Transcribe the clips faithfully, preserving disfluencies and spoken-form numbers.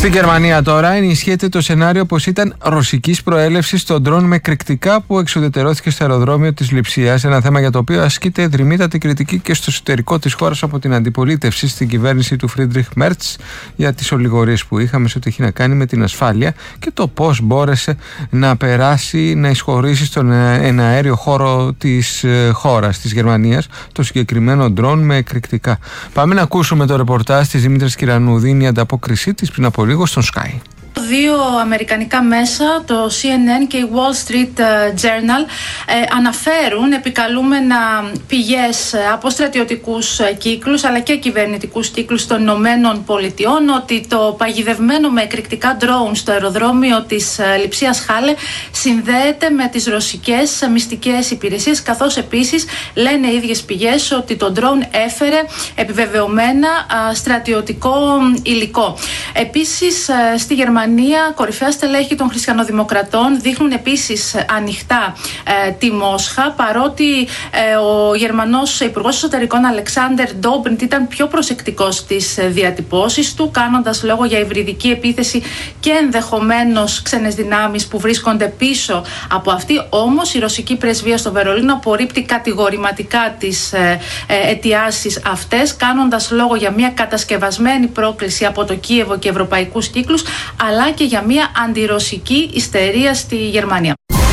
Στην Γερμανία τώρα ενισχύεται το σενάριο πως ήταν ρωσικής προέλευσης το ντρόν με εκρηκτικά που εξουδετερώθηκε στο αεροδρόμιο της Λειψίας. Ένα θέμα για το οποίο ασκείται εδρυμύτατη κριτική και στο εσωτερικό της χώρας από την αντιπολίτευση στην κυβέρνηση του Φρίντριχ Μέρτς για τις ολιγορίες που είχαμε σε ό,τι έχει να κάνει με την ασφάλεια και το πώς μπόρεσε να περάσει, να εισχωρήσει στον εναέριο χώρο της χώρας, της Γερμανίας, το συγκεκριμένο ντρόν με εκρηκτικά. Πάμε να ακούσουμε το ρεπορτάζ της Δήμητρας Κυρανούδη, είναι η ανταπόκρισή της πριν από λίγο στον Sky. Δύο αμερικανικά μέσα, το σι εν εν και η Wall Street Journal, ε, αναφέρουν επικαλούμενα πηγές από στρατιωτικούς κύκλους αλλά και κυβερνητικούς κύκλους των Ηνωμένων Πολιτειών ότι το παγιδευμένο με εκρηκτικά ντρόουν στο αεροδρόμιο της Λειψίας Χάλε συνδέεται με τις ρωσικές μυστικές υπηρεσίες, καθώς επίσης λένε οι ίδιες πηγές ότι το ντρόουν έφερε επιβεβαιωμένα στρατιωτικό υλικό. Επίσης στη Γερμανία κορυφαία στελέχη των χριστιανοδημοκρατών δείχνουν επίσης ανοιχτά ε, τη Μόσχα, παρότι ε, ο Γερμανός Υπουργός Εσωτερικών Αλεξάντερ Ντόμπριντ ήταν πιο προσεκτικός στις διατυπώσεις του, κάνοντας λόγο για υβριδική επίθεση και ενδεχομένως ξένες δυνάμεις που βρίσκονται πίσω από αυτή. Όμως η ρωσική πρεσβεία στο Βερολίνο απορρίπτει κατηγορηματικά τις ε, ε, αιτιάσεις αυτές, κάνοντας λόγο για μια κατασκευασμένη πρόκληση από το Κίεβο και ευρωπαϊκούς κύκλους, αλλά και για μια αντιρωσική ιστερία στη Γερμανία.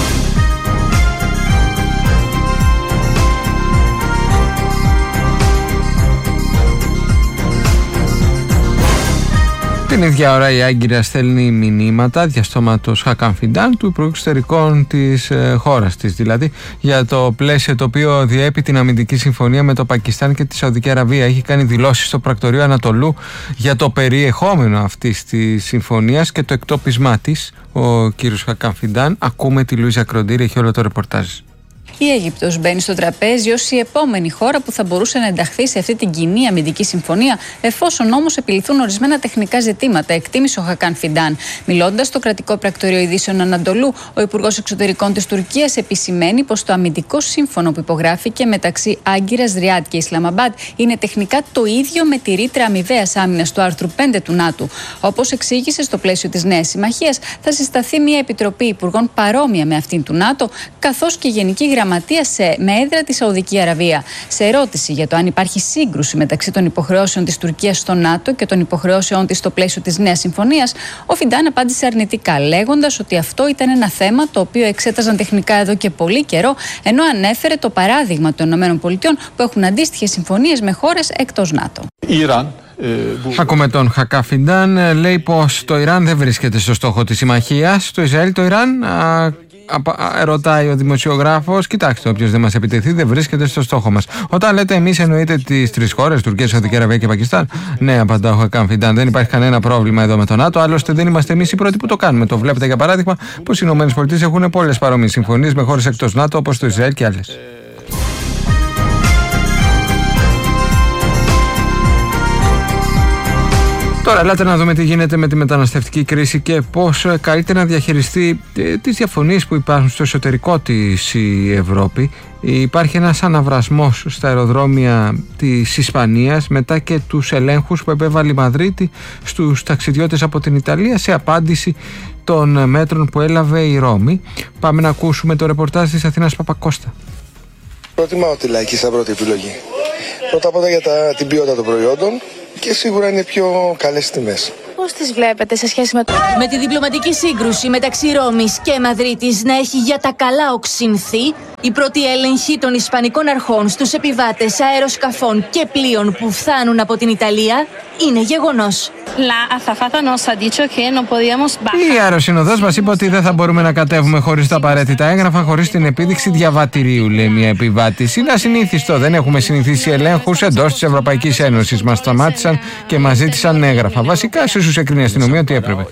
Την ίδια ώρα η Άγκυρα στέλνει μηνύματα διαστόματος Χακάν Φιντάν, του Υπουργού Εξωτερικών της ε, χώρας της, δηλαδή για το πλαίσιο το οποίο διέπει την αμυντική συμφωνία με το Πακιστάν και τη Σαουδική Αραβία. Έχει κάνει δηλώσεις στο πρακτορείο Ανατολού για το περιεχόμενο αυτής της συμφωνίας και το εκτόπισμά της. Ο κύριος Χακάν Φιντάν. Ακούμε τη Λουίζα Κροντήρη, έχει όλο το ρεπορτάζ. Η Αίγυπτος μπαίνει στο τραπέζι ως η επόμενη χώρα που θα μπορούσε να ενταχθεί σε αυτή την κοινή αμυντική συμφωνία, εφόσον όμως επιληθούν ορισμένα τεχνικά ζητήματα, εκτίμησε ο Χακάν Φιντάν. Μιλώντας στο κρατικό πρακτορείο ειδήσεων Ανατολού, ο Υπουργός Εξωτερικών της Τουρκίας επισημαίνει πως το αμυντικό σύμφωνο που υπογράφηκε μεταξύ Άγκυρας, Ριάντ και Ισλαμαμπάντ είναι τεχνικά το ίδιο με τη ρήτρα αμοιβαίας άμυνας του άρθρου πέντε του ΝΑΤΟ. Όπως εξήγησε, στο πλαίσιο της νέας συμμαχίας θα συσταθεί μια επιτροπή υπουργών παρόμοια με αυτήν του ΝΑΤΟ, καθώς και γενική γραμματεία σε, με έδρα τη Σαουδική Αραβία. Σε ερώτηση για το αν υπάρχει σύγκρουση μεταξύ των υποχρεώσεων της Τουρκίας στο ΝΑΤΟ και των υποχρεώσεων της στο πλαίσιο της νέας συμφωνίας, ο Φιντάν απάντησε αρνητικά, λέγοντας ότι αυτό ήταν ένα θέμα το οποίο εξέταζαν τεχνικά εδώ και πολύ καιρό, ενώ ανέφερε το παράδειγμα των ΗΠΑ που έχουν αντίστοιχες συμφωνίες με χώρες εκτός ΝΑΤΟ. Ιράν. Ακούμε τον Χακάν Φιντάν, λέει πως το Ιράν δεν βρίσκεται στο στόχο της συμμαχίας. Το Ισραήλ, το Ιράν. Α... Ρωτάει ο δημοσιογράφος, κοιτάξτε, όποιος δεν μας επιτεθεί δεν βρίσκεται στο στόχο μας. Όταν λέτε εμείς, εννοείτε τις τρεις χώρες, Τουρκία, Σαουδική Αραβία και Πακιστάν? Ναι, απαντά ο Χακάν Φιντάν, δεν υπάρχει κανένα πρόβλημα εδώ με το ΝΑΤΟ. Άλλωστε, δεν είμαστε εμείς οι πρώτοι που το κάνουμε. Το βλέπετε για παράδειγμα πως οι ΗΠΑ έχουν πολλές παρόμοιες συμφωνίες με χώρες εκτός ΝΑΤΟ, όπως το Ισραήλ και άλλες. Τώρα, ελάτε να δούμε τι γίνεται με τη μεταναστευτική κρίση και πώς καλύτερα να διαχειριστεί τις διαφωνίες που υπάρχουν στο εσωτερικό της η Ευρώπη. Υπάρχει ένας αναβρασμός στα αεροδρόμια της Ισπανίας μετά και τους ελέγχους που επέβαλε η Μαδρίτη στους ταξιδιώτες από την Ιταλία σε απάντηση των μέτρων που έλαβε η Ρώμη. Πάμε να ακούσουμε το ρεπορτάζ της Αθήνας Παπακώστα. Προτιμάω τη λαϊκή σαν πρώτη επιλογή. Πρώτα απ' όλα για τα, την ποιότητα των προϊόντων και σίγουρα είναι πιο καλές τιμές. Πώς τις βλέπετε σε σχέση με το... Με τη διπλωματική σύγκρουση μεταξύ Ρώμης και Μαδρίτης να έχει για τα καλά οξυνθεί, η πρώτη έλεγχη των Ισπανικών αρχών στους επιβάτες αεροσκαφών και πλοίων που φτάνουν από την Ιταλία είναι γεγονός. Η αεροσυνοδός μας είπε ότι δεν θα μπορούμε να κατέβουμε χωρίς τα απαραίτητα έγγραφα, χωρίς την επίδειξη διαβατηρίου, λέει μια επιβάτης. Είναι ασυνήθιστο, δεν έχουμε συνηθίσει ελέγχους εντός της Ευρωπαϊκής Ένωσης. Μας σταμάτησαν και μας ζήτησαν έγγραφα. Βασικά, σε όσους έκρινε η αστυνομία ότι έπρεπε.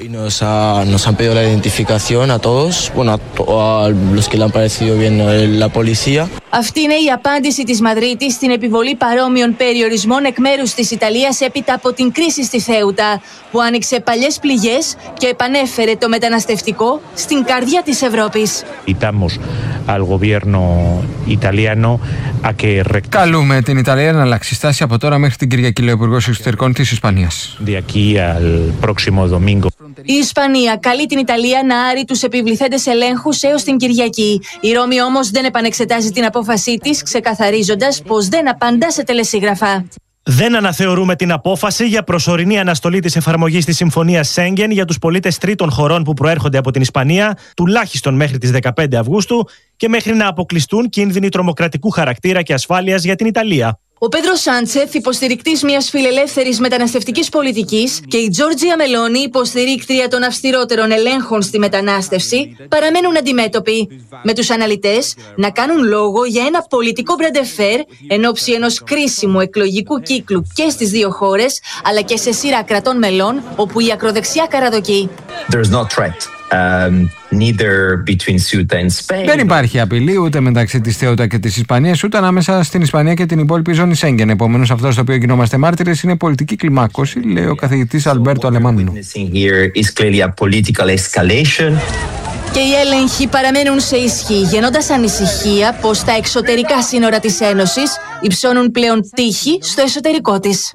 Αυτή είναι η απάντηση της Μαδρίτης στην επιβολή παρόμοιων περιορισμών εκ μέρους της Ιταλίας έπειτα από την κρίση στη Θέουτα, που άνοιξε παλιές πληγές και επανέφερε το μεταναστευτικό στην καρδιά της Ευρώπης. Invitamos al gobierno italiano a que... Καλούμε την Ιταλία να αλλάξει στάση από τώρα μέχρι την Κυριακή, λέει ο Υπουργός Εξωτερικών της Ισπανίας. De aquí al próximo domingo. Η Ισπανία καλεί την Ιταλία να άρει τους επιβληθέντες ελέγχους έως την Κυριακή. Η Ρώμη όμως δεν επανεξετάζει την απόφασή της, ξεκαθαρίζοντας πως δεν απαντά σε τελεσίγραφα. Δεν αναθεωρούμε την απόφαση για προσωρινή αναστολή της εφαρμογής της Συμφωνίας Σέγγεν για τους πολίτες τρίτων χωρών που προέρχονται από την Ισπανία, τουλάχιστον μέχρι τις δεκαπέντε Αυγούστου και μέχρι να αποκλειστούν κίνδυνοι τρομοκρατικού χαρακτήρα και ασφάλειας για την Ιταλία. Ο Πέντρο Σάντσεθ, υποστηρικτής μιας φιλελεύθερης μεταναστευτικής πολιτικής, και η Τζόρτζια Μελόνι, υποστηρίκτρια των αυστηρότερων ελέγχων στη μετανάστευση, παραμένουν αντιμέτωποι. Με τους αναλυτές να κάνουν λόγο για ένα πολιτικό μπραντεφέρ εν ώψη ενός κρίσιμου εκλογικού κύκλου και στις δύο χώρες, αλλά και σε σειρά κρατών μελών, όπου η ακροδεξιά καραδοκεί. Um, neither between Ceuta and Spain. Δεν υπάρχει απειλή ούτε μεταξύ της Ceuta και της Ισπανίας, ούτε ανάμεσα στην Ισπανία και την υπόλοιπη ζώνη Σέγγεν. Επομένως, αυτό στο οποίο γινόμαστε μάρτυρες είναι πολιτική κλιμάκωση, λέει ο καθηγητής Αλμπέρτο Αλεμάνου. Και οι έλεγχοι παραμένουν σε ισχύ, γεννώντας ανησυχία πως τα εξωτερικά σύνορα της Ένωσης υψώνουν πλέον τύχη στο εσωτερικό της.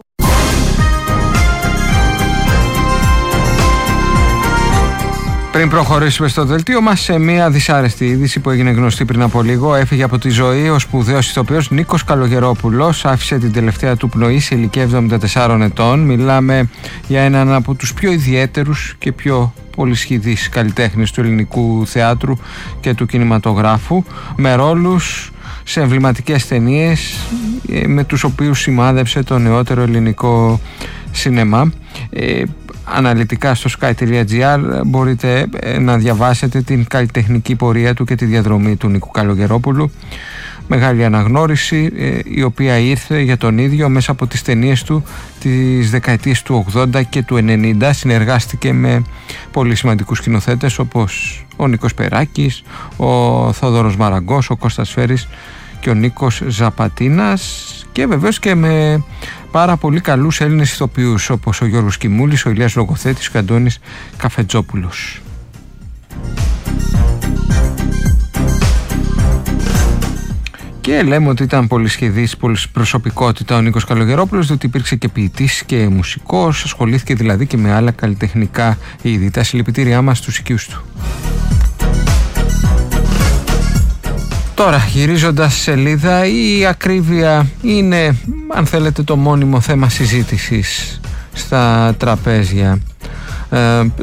Πριν προχωρήσουμε στο δελτίο μας, σε μια δυσάρεστη είδηση που έγινε γνωστή πριν από λίγο, έφυγε από τη ζωή ο σπουδαίος ηθοποιός Νίκος Καλογερόπουλος. Άφησε την τελευταία του πνοή σε ηλικία εβδομήντα τεσσάρων ετών. Μιλάμε για έναν από τους πιο ιδιαίτερους και πιο πολυσχηδείς καλλιτέχνες του ελληνικού θεάτρου και του κινηματογράφου, με ρόλους σε εμβληματικές ταινίες με τους οποίους σημάδεψε το νεότερο ελληνικό σινεμά. Ε, αναλυτικά στο sky τελεία gr μπορείτε να διαβάσετε την καλλιτεχνική πορεία του και τη διαδρομή του Νίκου Καλογερόπουλου. Μεγάλη αναγνώριση ε, η οποία ήρθε για τον ίδιο μέσα από τις ταινίες του τις δεκαετίες του ογδόντα και του ενενήντα. Συνεργάστηκε με πολύ σημαντικούς σκηνοθέτες όπως ο Νίκος Περάκης, ο Θόδωρος Μαραγκός, ο Κώστας Φέρης και ο Νίκος Ζαπατίνας, και βεβαίως και με πάρα πολύ καλούς Έλληνες ηθοποιούς όπως ο Γιώργος Κιμούλης, ο Ηλίας Λογοθέτης και ο Αντώνης Καφετζόπουλος. Και λέμε ότι ήταν πολυσχεδής προσωπικότητα ο Νίκος Καλογερόπουλος, διότι υπήρξε και ποιητής και μουσικός, ασχολήθηκε δηλαδή και με άλλα καλλιτεχνικά είδη. Τα συλληπιτήριά μας στους οικείους του. Τώρα, γυρίζοντας σελίδα, η ακρίβεια είναι, αν θέλετε, το μόνιμο θέμα συζήτησης στα τραπέζια ε,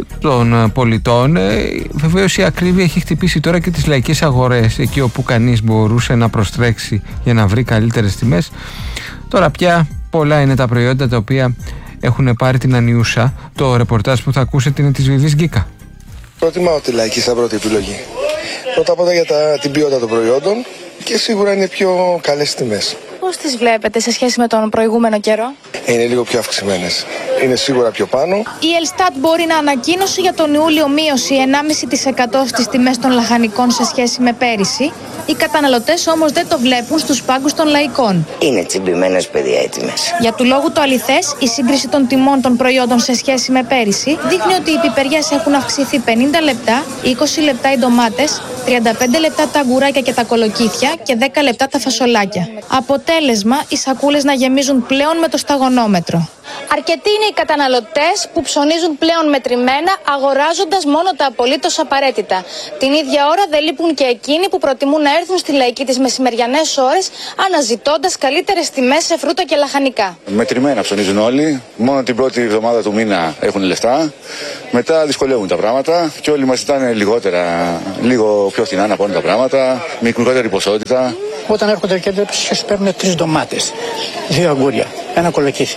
των πολιτών. Ε, βεβαίως η ακρίβεια έχει χτυπήσει τώρα και τις λαϊκές αγορές, εκεί όπου κανείς μπορούσε να προστρέξει για να βρει καλύτερες τιμές. Τώρα πια πολλά είναι τα προϊόντα τα οποία έχουν πάρει την ανιούσα. Το ρεπορτάζ που θα ακούσετε είναι της Βιβής Γκίκα. Προτιμάω τη λαϊκή σαν πρώτη επιλογή. Πρώτα απ' όλα για τα, την ποιότητα των προϊόντων και σίγουρα είναι πιο καλές τιμές. Πώς τις βλέπετε σε σχέση με τον προηγούμενο καιρό? Είναι λίγο πιο αυξημένες. Είναι σίγουρα πιο πάνω. Η Ελστάτ μπορεί να ανακοίνωσε για τον Ιούλιο μείωση ενάμιση τοις εκατό στις τιμές των λαχανικών σε σχέση με πέρυσι. Οι καταναλωτές όμως δεν το βλέπουν στους πάγκους των λαϊκών. Είναι τσιμπημένες, παιδιά, οι τιμές. Για του λόγου το αληθές, η σύγκριση των τιμών των προϊόντων σε σχέση με πέρυσι δείχνει ότι οι πιπεριές έχουν αυξηθεί πενήντα λεπτά, είκοσι λεπτά οι ντομάτες, τριάντα πέντε λεπτά τα αγκουράκια και τα κολοκύθια και δέκα λεπτά τα φασολάκια. Αποτέλεσμα, οι σακούλες να γεμίζουν πλέον με το σταγονόμετρο. Αρκετοί είναι οι καταναλωτές που ψωνίζουν πλέον μετρημένα, αγοράζοντας μόνο τα απολύτως απαραίτητα. Την ίδια ώρα δεν λείπουν και εκείνοι που προτιμούν να έρθουν στη λαϊκή τις μεσημεριανές ώρες, αναζητώντας καλύτερες τιμές σε φρούτα και λαχανικά. Μετρημένα ψωνίζουν όλοι. Μόνο την πρώτη εβδομάδα του μήνα έχουν λεφτά. Μετά δυσκολεύουν τα πράγματα και όλοι μας ζητάνε λιγότερα, λίγο πιο φθηνά να πάνε τα πράγματα, μικρότερη ποσότητα. Όταν έρχονται και τους παίρνουν τρεις ντομάτες, δύο αγκούρια, ένα κολοκύθι.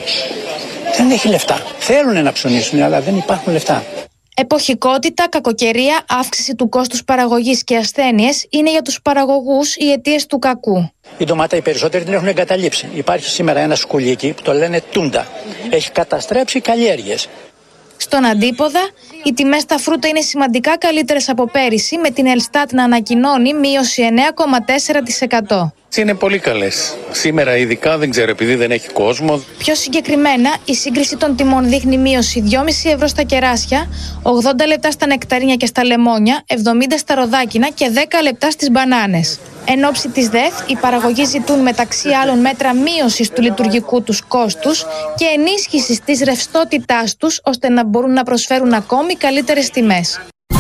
Δεν έχει λεφτά. Θέλουν να ψωνίσουν, αλλά δεν υπάρχουν λεφτά. Εποχικότητα, κακοκαιρία, αύξηση του κόστους παραγωγής και ασθένειες είναι για τους παραγωγούς οι αιτίες του κακού. Η ντομάτα οι περισσότεροι την έχουν εγκαταλείψει. Υπάρχει σήμερα ένα σκουλίκι που το λένε τούντα. Έχει καταστρέψει καλλιέργειες. Στον αντίποδα, οι τιμές στα φρούτα είναι σημαντικά καλύτερες από πέρυσι, με την Ελστάτ να ανακοινώνει μείωση εννέα κόμμα τέσσερα τοις εκατό. Είναι πολύ καλές. Σήμερα ειδικά δεν ξέρω, επειδή δεν έχει κόσμο. Πιο συγκεκριμένα, η σύγκριση των τιμών δείχνει μείωση δυόμισι ευρώ στα κεράσια, ογδόντα λεπτά στα νεκταρίνια και στα λεμόνια, εβδομήντα στα ροδάκινα και δέκα λεπτά στις μπανάνες. Εν ώψη της ΔΕΘ, οι παραγωγοί ζητούν μεταξύ άλλων μέτρα μείωσης του λειτουργικού τους κόστους και ενίσχυσης της ρευστότητάς τους, ώστε να μπορούν να προσφέρουν ακόμη καλύτερες τιμές.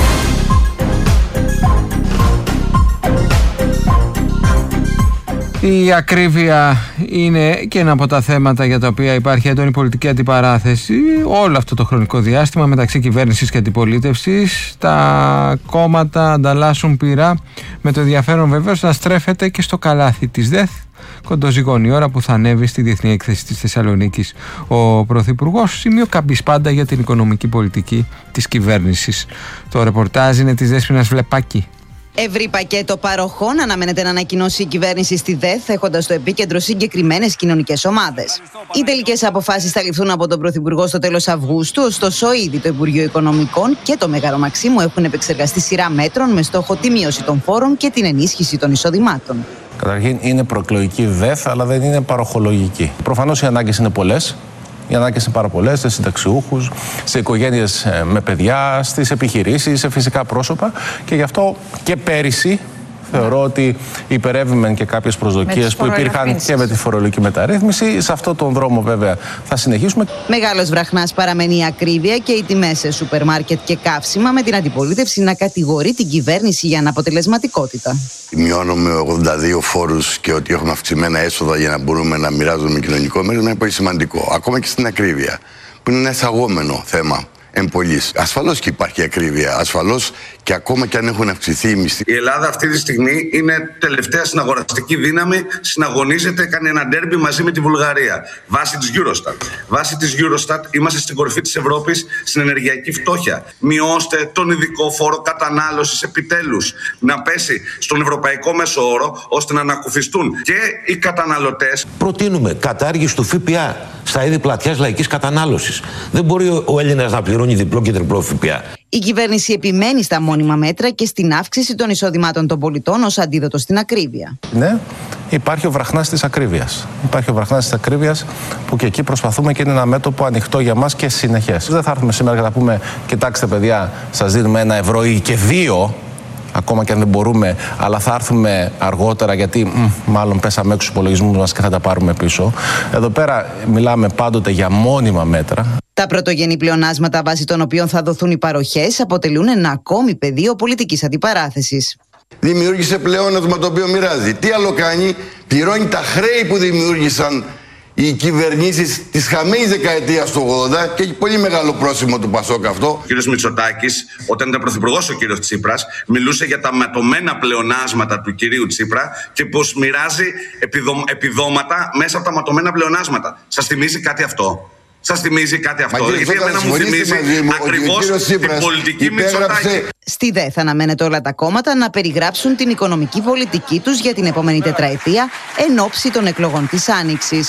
Η ακρίβεια είναι και ένα από τα θέματα για τα οποία υπάρχει έντονη πολιτική αντιπαράθεση όλο αυτό το χρονικό διάστημα μεταξύ κυβέρνησης και αντιπολίτευσης. Τα κόμματα ανταλλάσσουν πειρά, με το ενδιαφέρον βεβαίως να στρέφεται και στο καλάθι της ΔΕΘ. Κοντοζυγώνει η ώρα που θα ανέβει στη Διεθνή Έκθεση της Θεσσαλονίκης ο Πρωθυπουργός, σημείο καμπής πάντα για την οικονομική πολιτική της κυβέρνησης. Το ρεπορτάζ είναι της Δέσποινας Βλεπάκη. Ευρύ πακέτο παροχών αναμένεται να ανακοινώσει η κυβέρνηση στη ΔΕΘ, έχοντας στο επίκεντρο συγκεκριμένες κοινωνικές ομάδες. Οι τελικές αποφάσεις θα ληφθούν από τον Πρωθυπουργό στο τέλος Αυγούστου, ωστόσο ήδη το Υπουργείο Οικονομικών και το Μέγαρο Μαξίμου έχουν επεξεργαστεί σειρά μέτρων με στόχο τη μείωση των φόρων και την ενίσχυση των εισοδημάτων. Καταρχήν είναι προεκλογική ΔΕΘ, αλλά δεν είναι παροχολογική. Προφανώς οι ανάγκες είναι πολλές. Οι ανάγκες είναι πάρα πολλές, σε συνταξιούχους, σε οικογένειες με παιδιά, στις επιχειρήσεις, σε φυσικά πρόσωπα. Και γι' αυτό και πέρυσι θεωρώ ότι υπερεύημεν και κάποιες προσδοκίες που υπήρχαν και με τη φορολογική μεταρρύθμιση. Σε αυτόν τον δρόμο βέβαια θα συνεχίσουμε. Μεγάλος βραχνάς παραμένει η ακρίβεια και οι τιμές σε σούπερ μάρκετ και καύσιμα, με την αντιπολίτευση να κατηγορεί την κυβέρνηση για αναποτελεσματικότητα. Μειώνουμε ογδόντα δύο φόρους και ότι έχουμε αυξημένα έσοδα για να μπορούμε να μοιράζουμε κοινωνικό μέρος είναι πολύ σημαντικό. Ακόμα και στην ακρίβεια, που είναι ένα εισαγόμενο θέμα εμπολής. Ασφαλώς και υπάρχει ακρίβεια. Ασφαλώς και ακόμα και αν έχουν αυξηθεί οι μισθοί. Η Ελλάδα αυτή τη στιγμή είναι τελευταία στην αγοραστική δύναμη. Συναγωνίζεται, κάνει ένα ντέρμπι μαζί με τη Βουλγαρία. Βάσει της Eurostat. Βάσει της Eurostat είμαστε στην κορυφή της Ευρώπης στην ενεργειακή φτώχεια. Μειώστε τον ειδικό φόρο κατανάλωσης επιτέλους. Να πέσει στον ευρωπαϊκό μέσο όρο, ώστε να ανακουφιστούν και οι καταναλωτές. Προτείνουμε κατάργηση του ΦΠΑ στα είδη πλατιάς λαϊκής κατανάλωσης. Δεν μπορεί ο Έλληνας να πληρώνει διπλό και τριπλό ΦΠΑ. Η κυβέρνηση επιμένει στα μόνιμα μέτρα και στην αύξηση των εισοδημάτων των πολιτών ως αντίδοτο στην ακρίβεια. Ναι, υπάρχει ο βραχνάς της ακρίβειας. Υπάρχει ο βραχνάς της ακρίβειας που και εκεί προσπαθούμε και είναι ένα μέτωπο ανοιχτό για μας και συνεχές. Δεν θα έρθουμε σήμερα και θα πούμε: κοιτάξτε, παιδιά, σας δίνουμε ένα ευρώ ή και δύο. Ακόμα και αν δεν μπορούμε, αλλά θα έρθουμε αργότερα γιατί μ, μάλλον πέσαμε έξω στους υπολογισμούς μας και θα τα πάρουμε πίσω. Εδώ πέρα μιλάμε πάντοτε για μόνιμα μέτρα. Τα πρωτογενή πλεονάσματα βάσει των οποίων θα δοθούν οι παροχές αποτελούν ένα ακόμη πεδίο πολιτικής αντιπαράθεσης. Δημιούργησε πλεόνασμα το οποίο μοιράζει. Τι άλλο κάνει? Πληρώνει τα χρέη που δημιούργησαν οι κυβερνήσεις της χαμένης δεκαετίας του ογδόντα και έχει πολύ μεγάλο πρόσημο του Πασόκ αυτό. Ο κύριος Μητσοτάκης, όταν ήταν πρωθυπουργός ο κύριος Τσίπρας, μιλούσε για τα ματωμένα πλεονάσματα του κυρίου Τσίπρα και πως μοιράζει επιδο... επιδόματα μέσα από τα ματωμένα πλεονάσματα. Σας θυμίζει κάτι αυτό? Σας θυμίζει κάτι αυτό? Μα, γιατί εμένα μου θυμίζει ακριβώς την πολιτική Μητσοτάκη. Στη ΔΕΘ αναμένεται όλα τα κόμματα να περιγράψουν την οικονομική πολιτική τους για την επόμενη τετραετία εν ώψη των εκλογών της Άνοιξης.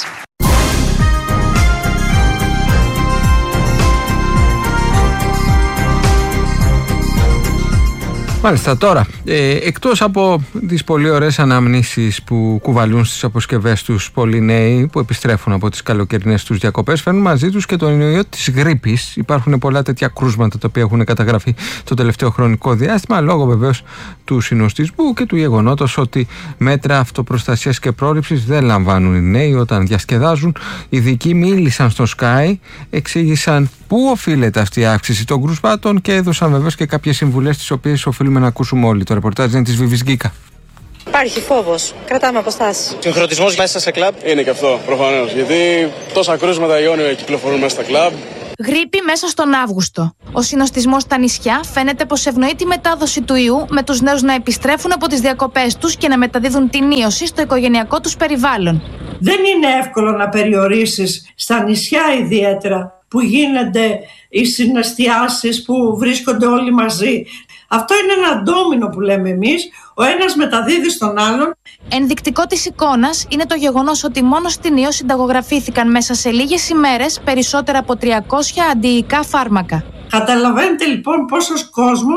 Μάλιστα, τώρα, ε, εκτός από τις πολύ ωραίες αναμνήσεις που κουβαλούν στις αποσκευές τους πολλοί νέοι που επιστρέφουν από τις καλοκαιρινές τους διακοπές, φέρνουν μαζί τους και τον ιό της γρίπης. Υπάρχουν πολλά τέτοια κρούσματα τα οποία έχουν καταγραφεί το τελευταίο χρονικό διάστημα, λόγω βεβαίως του συνοστισμού και του γεγονότος ότι μέτρα αυτοπροστασίας και πρόληψης δεν λαμβάνουν οι νέοι όταν διασκεδάζουν. Οι ειδικοί μίλησαν στο Sky, εξήγησαν πού οφείλεται αυτή η αύξηση των κρούσματων και έδωσαν βεβαίως και κάποιες συμβουλές τις οποίες οφείλουμε να ακούσουμε όλοι. Το ρεπορτάζ είναι της Βιβις Γκίκα. Υπάρχει φόβος. Κρατάμε αποστάσεις. Συγχρονισμός μέσα σε κλαμπ. Είναι και αυτό προφανώς. Γιατί τόσα κρούσματα ιόνια κυκλοφορούν μέσα στα κλαμπ. Γρίπη μέσα στον Αύγουστο. Ο συνοστισμός στα νησιά φαίνεται πως ευνοεί τη μετάδοση του ιού, με τους νέους να επιστρέφουν από τις διακοπές τους και να μεταδίδουν την ίωση στο οικογενειακό τους περιβάλλον. Δεν είναι εύκολο να περιορίσεις στα νησιά ιδιαίτερα που γίνονται οι συναισθιάσεις που βρίσκονται όλοι μαζί. Αυτό είναι ένα ντόμινο που λέμε εμείς, ο ένας μεταδίδει στον άλλον. Ενδεικτικό της εικόνας είναι το γεγονός ότι μόνο στην ιό συνταγογραφήθηκαν μέσα σε λίγες ημέρες περισσότερα από τριακόσια αντιϊκά φάρμακα. Καταλαβαίνετε λοιπόν πόσος κόσμος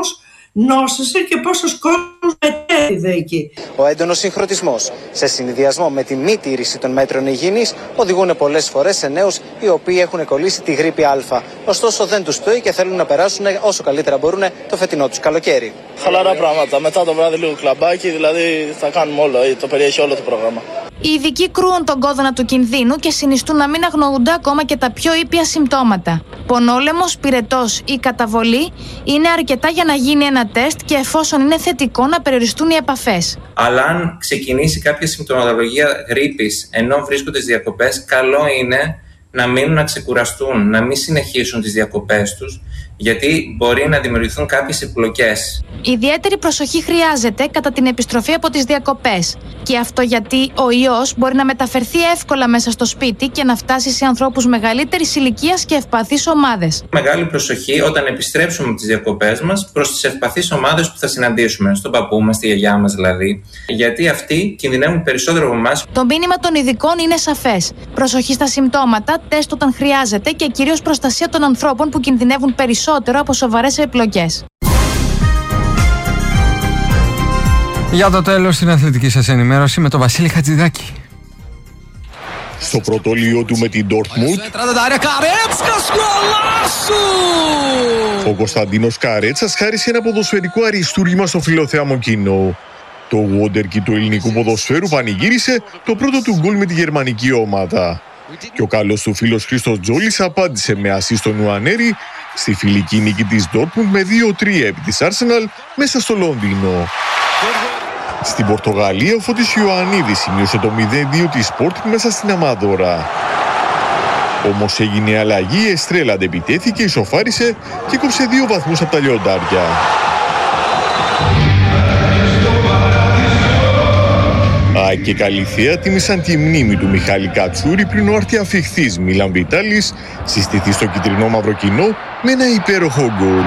νόσησε και πόσος κόσμος μετέδιδε εκεί. Ο έντονος συγχρονισμός σε συνδυασμό με τη μη τήρηση των μέτρων υγιεινής οδηγούν πολλές φορές σε νέους οι οποίοι έχουν κολλήσει τη γρίπη Α. Ωστόσο δεν τους πτωεί και θέλουν να περάσουν όσο καλύτερα μπορούν το φετινό τους καλοκαίρι. Χαλαρά πράγματα. Μετά το βράδυ λίγο κλαμπάκι, δηλαδή θα κάνουμε όλο, το περιέχει όλο το πρόγραμμα. Οι ειδικοί κρούουν τον κόδωνα του κινδύνου και συνιστούν να μην αγνοούνται ακόμα και τα πιο ήπια συμπτώματα. Πονόλεμος, πυρετός ή καταβολή είναι αρκετά για να γίνει ένα τεστ και εφόσον είναι θετικό να περιοριστούν οι επαφές. Αλλά αν ξεκινήσει κάποια συμπτωματολογία γρίπης ενώ βρίσκονται στις διακοπές, καλό είναι να μείνουν να ξεκουραστούν, να μην συνεχίσουν τις διακοπές τους, γιατί μπορεί να δημιουργηθούν κάποιες επιπλοκές. Ιδιαίτερη προσοχή χρειάζεται κατά την επιστροφή από τις διακοπές. Και αυτό γιατί ο ιός μπορεί να μεταφερθεί εύκολα μέσα στο σπίτι και να φτάσει σε ανθρώπους μεγαλύτερης ηλικίας και ευπαθείς ομάδες. Μεγάλη προσοχή όταν επιστρέψουμε από τις διακοπές μας προς τις ευπαθείς ομάδες που θα συναντήσουμε, στον παππού μας, στη γιαγιά μας δηλαδή, γιατί αυτοί κινδυνεύουν περισσότερο από εμάς. Το μήνυμα των ειδικών είναι σαφές. Προσοχή στα συμπτώματα, τεστ όταν χρειάζεται και κυρίως προστασία των ανθρώπων που κινδυνεύουν περισσότερο από σοβαρές επιπλοκές. Για το τέλος στην αθλητική σας ενημέρωση με τον Βασίλη Χατζηδάκη. Στο πρωτόλιο του με την Ντόρτμουντ, ο Κωνσταντίνος Καρέτσας χάρισε ένα ποδοσφαιρικό αριστούργημα στο φιλοθέαμο κοινό. Το Wonderkid του ελληνικού ποδοσφαίρου πανηγύρισε το πρώτο του γκολ με τη γερμανική ομάδα. Και ο καλός του φίλος Χρήστος Τζόλης απάντησε με ασίστ στον Νουανέρη στη φιλική νίκη της Ντόρτμουντ με δύο τρία επί της Arsenal μέσα στο Λονδίνο. Στην Πορτογαλία ο Φώτης Ιωαννίδης σημείωσε το μηδέν δύο της Sporting μέσα στην Αμάδορα. Όμως έγινε αλλαγή, η Εστρέλα αντεπιτέθηκε, ισοφάρισε και κόψε δύο βαθμούς από τα λιοντάρια. ΑΕΚ και Καλυθέα τίμησαν τη μνήμη του Μιχάλη Κατσούρη πριν ο αρτιαφιχθής Μίλαν Βιτάλης συστηθεί στο κυτρινό μαύρο κοινό με ένα υπέροχο γκολ.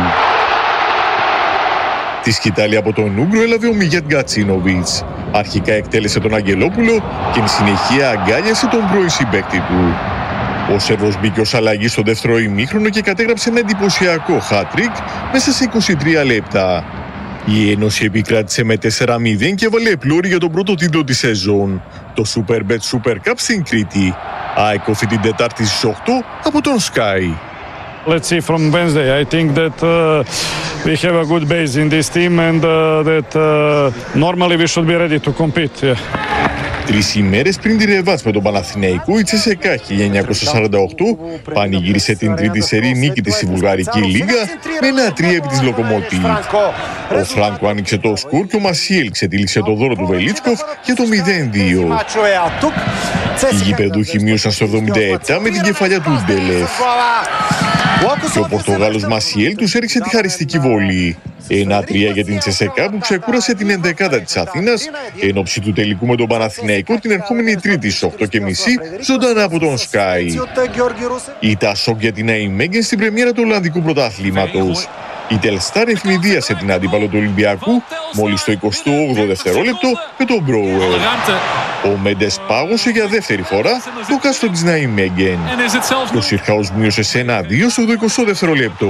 Τη σκητάλη από τον Ούγκρο έλαβε ο Μιγιάτ Γκατσίνοβιτς. Αρχικά εκτέλεσε τον Αγγελόπουλο και εν συνεχεία αγκάλιασε τον πρώην συμπαίκτη του. Ο Σέρβος μπήκε ως αλλαγή στο δεύτερο ημίχρονο και κατέγραψε ένα εντυπωσιακό hat-trick μέσα σε είκοσι τρία λεπτά. Η Ένωση επικράτησε με τέσσερα μηδέν και έβαλε πλώρη για τον πρώτο τίτλο της σεζόν, το Superbet Super Cup στην Κρήτη. ΑΕΚ όφη την Τετάρτη στις οκτώ από τον Sky. Let's see from Wednesday. I think that uh, we have a good base in this team and uh, that uh, normally we should be ready to compete. Yeah. Τρεις ημέρες πριν τη ρεβάτς με τον Παναθηναϊκό, η Τσεσεκά χίλια εννιακόσια σαράντα οκτώ πανηγύρισε την τρίτη σερή νίκη της στη Βουλγαρική Λίγα με ένα τρία επί της Λοκομότιβ. Ο Φράνκο άνοιξε το σκορ και ο Μασιέλ ξετύλιξε το δώρο του Βελίτσκοφ για το μηδέν δύο. Οι γηπεδούχοι μείωσαν στο εβδομήντα επτά με την κεφαλιά του Ντέλεφ. Και ο Πορτογάλος Μασιέλ τους έριξε τη χαριστική βολή. ένα τρία για την Τσεσεκά που ξεκούρασε την ενδεκάδα της Αθήνας εν ώψη του τελικού με τον Παναθηναϊκό την ερχόμενη Τρίτη στις οκτώ και μισή ζωντανά από τον Sky. Ήταν σοκ για την Ναϊμέγγεν στην πρεμιέρα του Ολλανδικού Πρωταθλήματος. Η Τελστάρ ευνηδίασε την αντίπαλο του Ολυμπιακού μόλις στο εικοστό όγδοο δευτερόλεπτο με τον Μπρόουερ. Ο Μέντες πάγωσε για δεύτερη φορά το κάστρο της Ναϊμέγγεν. Το Σιρχάους μείωσε σε ένα δύο στο εικοστό δευτερόλεπτο.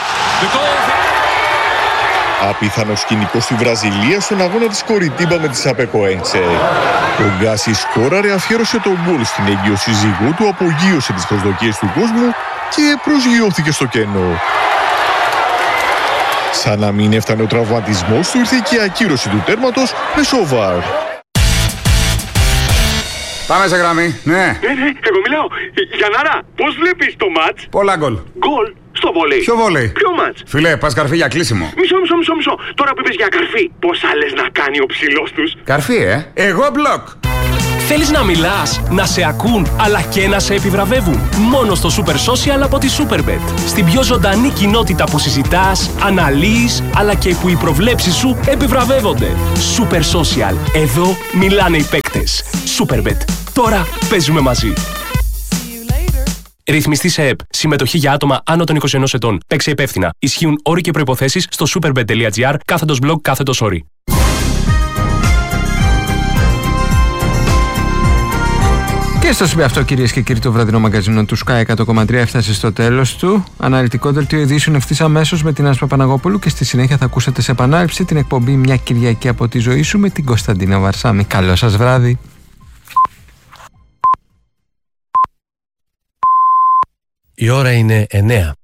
Απίθανο σκηνικό στη Βραζιλία στον αγώνα της Κοριτίμπα με τη Σαπεκοέντσε. Ο Γκάσι σκόραρε, αφιέρωσε τον γκολ στην έγκυο σύζυγό του, απογείωσε τις προσδοκίες του κόσμου και προσγειώθηκε στο κενό. Σαν να μην έφτανε ο τραυματισμός του, ήρθε και η ακύρωση του τέρματος με σοβάρ. Πάμε σε γραμμή, ναι. Ναι, ναι, εγώ μιλάω. Γιαννάρα, πώς βλέπεις το μάτς? Πολλά γκολ. Γκολ στο βόλεϊ. Ποιο βόλεϊ? Ποιο μάτς? Φιλέ, πας καρφί για κλείσιμο. Μισό, μισό, μισό, μισό. Τώρα που είπες για καρφί, πόσα λες να κάνει ο ψηλός τους? Καρφί, ε. Εγώ μπλοκ. Θέλεις να μιλάς, να σε ακούν, αλλά και να σε επιβραβεύουν? Μόνο στο Super Social από τη Superbet. Στην πιο ζωντανή κοινότητα που συζητάς, αναλύεις, αλλά και που οι προβλέψεις σου επιβραβεύονται. Super Social. Εδώ μιλάνε οι παίκτες. Superbet. Τώρα παίζουμε μαζί. Ρυθμιστή σε ΕΠ. Συμμετοχή για άτομα άνω των είκοσι ενός ετών. Παίξε υπεύθυνα. Ισχύουν όροι και προϋποθέσεις στο superbet τελεία gr κάθετος blog κάθετος όροι. Και Και στο σημείο αυτό, κυρίες και κύριοι, το βραδινό μαγκαζίνο του Sky εκατό κόμμα τρία έφτασε στο τέλος του. Αναλυτικό δελτίο ειδήσεων ευθύς αμέσως με την Άσπα Παναγόπουλου και στη συνέχεια θα ακούσετε σε επανάληψη την εκπομπή Μια Κυριακή από τη ζωή σου με την Κωνσταντίνα Βαρσάμη. Καλό σας βράδυ. Η ώρα είναι εννέα.